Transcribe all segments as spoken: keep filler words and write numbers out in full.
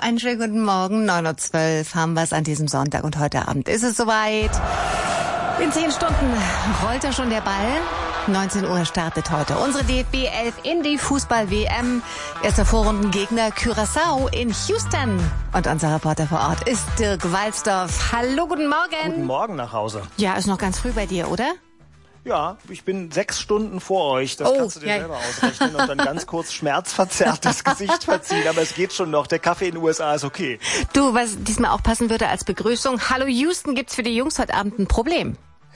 einen schönen guten Morgen. neun Uhr zwölf haben wir es an diesem Sonntag und heute Abend ist es soweit. In zehn Stunden rollt ja schon der Ball. neunzehn Uhr startet heute unsere D F B elf in die Fußball-W M. Erster Vorrundengegner Curaçao in Houston. Und unser Reporter vor Ort ist Dirk Walzdorf. Hallo, guten Morgen. Guten Morgen nach Hause. Ja, ist noch ganz früh bei dir, oder? Ja, ich bin sechs Stunden vor euch. Das oh, kannst du dir ja. selber ausrechnen und dann ganz kurz schmerzverzerrt das Gesicht verziehen. Aber es geht schon noch. Der Kaffee in den U S A ist okay. Du, was diesmal auch passen würde als Begrüßung. Hallo Houston, gibt's für die Jungs heute Abend ein Problem?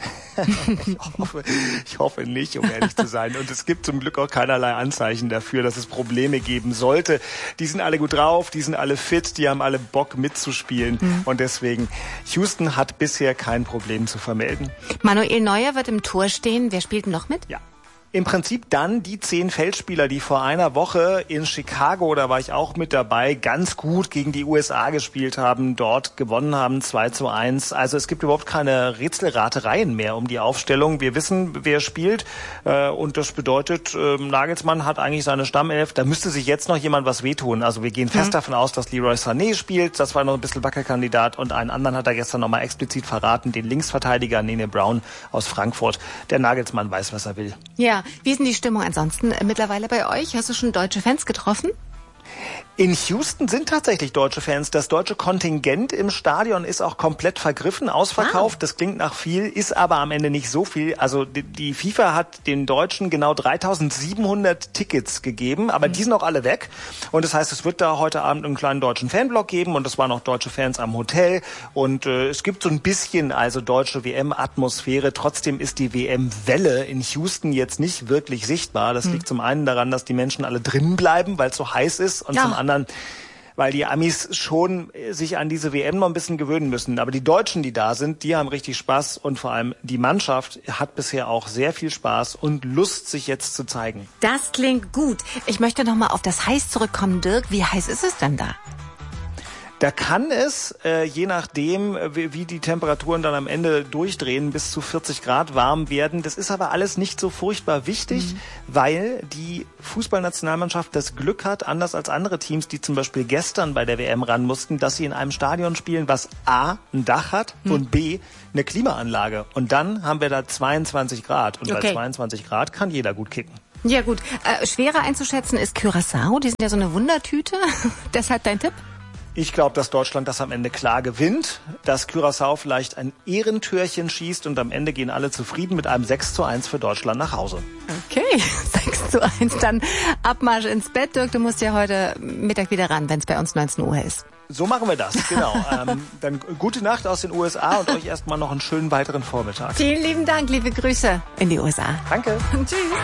ich, hoffe, ich hoffe nicht, um ehrlich zu sein. Und es gibt zum Glück auch keinerlei Anzeichen dafür, dass es Probleme geben sollte. Die sind alle gut drauf, die sind alle fit, die haben alle Bock mitzuspielen. Mhm. Und deswegen, Houston hat bisher kein Problem zu vermelden. Manuel Neuer wird im Tor stehen. Wer spielt denn noch mit? Ja. Im Prinzip dann die zehn Feldspieler, die vor einer Woche in Chicago, da war ich auch mit dabei, ganz gut gegen die U S A gespielt haben, dort gewonnen haben, zwei zu eins. Also es gibt überhaupt keine Rätselratereien mehr um die Aufstellung. Wir wissen, wer spielt äh, und das bedeutet, äh, Nagelsmann hat eigentlich seine Stammelf. Da müsste sich jetzt noch jemand was wehtun. Also wir gehen fest mhm. davon aus, dass Leroy Sané spielt. Das war noch ein bisschen Wackelkandidat und einen anderen hat er gestern nochmal explizit verraten, den Linksverteidiger Nene Brown aus Frankfurt. Der Nagelsmann weiß, was er will. Ja. Wie ist denn die Stimmung ansonsten mittlerweile bei euch? Hast du schon deutsche Fans getroffen? In Houston sind tatsächlich deutsche Fans. Das deutsche Kontingent im Stadion ist auch komplett vergriffen, ausverkauft. Wow. Das klingt nach viel, ist aber am Ende nicht so viel. Also die, die FIFA hat den Deutschen genau dreitausendsiebenhundert Tickets gegeben, aber mhm. die sind auch alle weg. Und das heißt, es wird da heute Abend einen kleinen deutschen Fanblock geben und es waren auch deutsche Fans am Hotel. Und äh, es gibt so ein bisschen also deutsche W M-Atmosphäre. Trotzdem ist die W M-Welle in Houston jetzt nicht wirklich sichtbar. Das mhm. liegt zum einen daran, dass die Menschen alle drinnen bleiben, weil es so heiß ist. Und ja. zum anderen, weil die Amis schon sich an diese W M noch ein bisschen gewöhnen müssen. Aber die Deutschen, die da sind, die haben richtig Spaß und vor allem die Mannschaft hat bisher auch sehr viel Spaß und Lust, sich jetzt zu zeigen. Das klingt gut. Ich möchte noch mal auf das Heiß zurückkommen, Dirk. Wie heiß ist es denn da? Da kann es, äh, je nachdem, wie, wie die Temperaturen dann am Ende durchdrehen, bis zu vierzig Grad warm werden. Das ist aber alles nicht so furchtbar wichtig, mhm. weil die Fußballnationalmannschaft das Glück hat, anders als andere Teams, die zum Beispiel gestern bei der W M ran mussten, dass sie in einem Stadion spielen, was A, ein Dach hat mhm. und B, eine Klimaanlage. Und dann haben wir da zweiundzwanzig Grad. Und okay. bei zweiundzwanzig Grad kann jeder gut kicken. Ja gut, äh, schwerer einzuschätzen ist Curaçao. Die sind ja so eine Wundertüte. Deshalb dein Tipp? Ich glaube, dass Deutschland das am Ende klar gewinnt, dass Curaçao vielleicht ein Ehrentürchen schießt und am Ende gehen alle zufrieden mit einem sechs zu eins für Deutschland nach Hause. Okay, sechs zu eins, dann Abmarsch ins Bett. Dirk, du musst ja heute Mittag wieder ran, wenn es bei uns neunzehn Uhr ist. So machen wir das, genau. ähm, dann gute Nacht aus den U S A und euch erstmal noch einen schönen weiteren Vormittag. Vielen lieben Dank, liebe Grüße in die U S A. Danke. Tschüss.